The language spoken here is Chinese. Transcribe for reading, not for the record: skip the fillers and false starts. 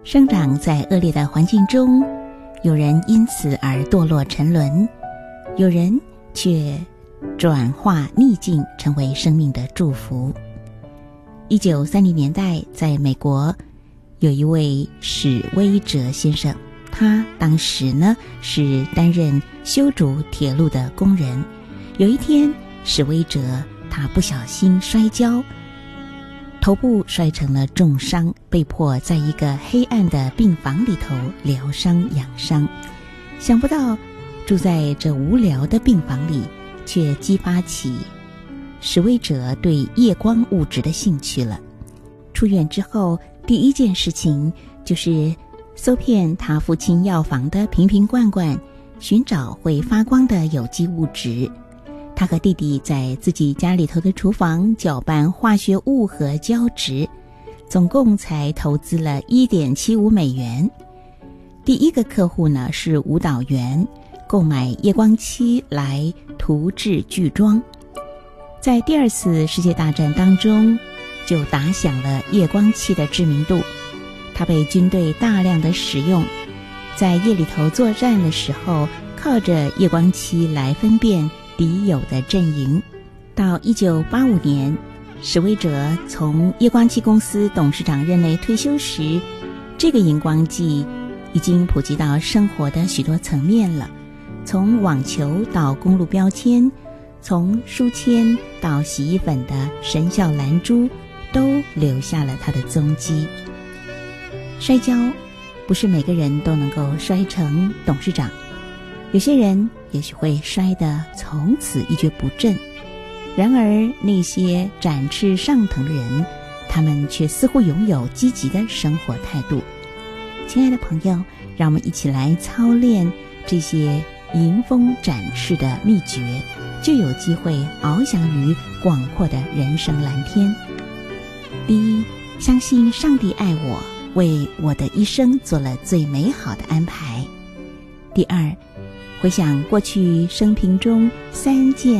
生长在恶劣的环境中，有人因此而堕落沉沦，有人却转化逆境成为生命的祝福。1930年代，在美国有一位史威哲先生，他当时呢是担任修筑铁路的工人。有一天，史威哲他不小心摔跤，头部摔成了重伤，被迫在一个黑暗的病房里头疗伤养伤。想不到住在这无聊的病房里，却激发起史威哲对夜光物质的兴趣了。出院之后，第一件事情就是搜遍他父亲药房的瓶瓶罐罐，寻找会发光的有机物质。他和弟弟在自己家里头的厨房搅拌化学物和胶质，总共才投资了1.75美元。第一个客户呢是舞蹈员，购买夜光漆来涂制剧装。在第二次世界大战当中，就打响了夜光漆的知名度。它被军队大量的使用，在夜里头作战的时候，靠着夜光漆来分辨敌友的阵营。到1985年，史威哲从夜光漆公司董事长任内退休时，这个荧光剂已经普及到生活的许多层面了，从网球到公路标签，从书签到洗衣粉的神效蓝珠，都留下了它的踪迹。摔跤不是每个人都能够摔成董事长，有些人也许会摔得从此一蹶不振。然而那些展翅上腾的人，他们却似乎拥有积极的生活态度。亲爱的朋友，让我们一起来操练这些迎风展翅的秘诀，就有机会翱翔于广阔的人生蓝天。第一，相信上帝爱我，为我的一生做了最美好的安排。第二，回想过去生平中3件